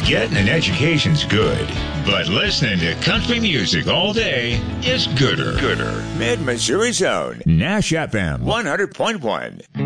Getting an education's good, but listening to country music all day is gooder. Mid-Missouri Zone, Nash FM 100.1.